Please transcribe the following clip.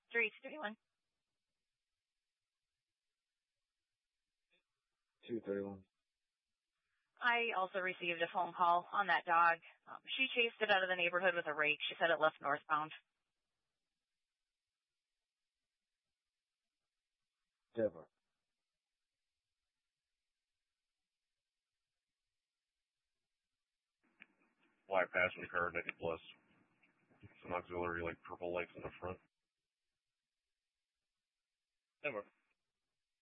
331. 231. I also received a phone call on that dog. She chased it out of the neighborhood with a rake. She said it left northbound. Deborah. Black passenger car, naked plus. Some auxiliary, like purple lights in the front. Deborah.